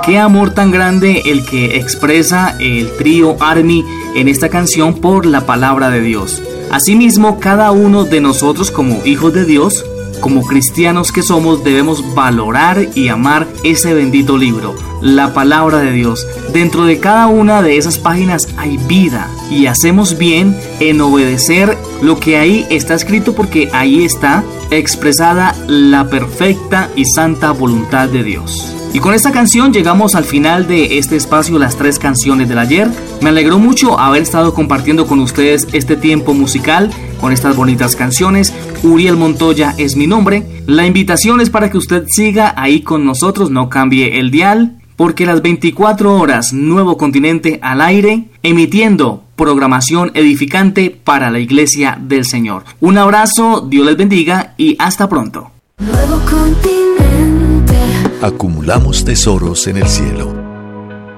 Qué amor tan grande el que expresa el trío Army en esta canción por la palabra de Dios. Asimismo, cada uno de nosotros como hijos de Dios, como cristianos que somos, debemos valorar y amar ese bendito libro, la palabra de Dios. Dentro de cada una de esas páginas hay vida y hacemos bien en obedecer lo que ahí está escrito, porque ahí está expresada la perfecta y santa voluntad de Dios. Y con esta canción llegamos al final de este espacio, las 3 canciones del ayer. Me alegró mucho haber estado compartiendo con ustedes este tiempo musical con estas bonitas canciones. Uriel Montoya es mi nombre. La invitación es para que usted siga ahí con nosotros, no cambie el dial, porque las 24 horas Nuevo Continente al aire, emitiendo programación edificante para la Iglesia del Señor. Un abrazo, Dios les bendiga y hasta pronto. Nuevo Continente. Acumulamos tesoros en el cielo.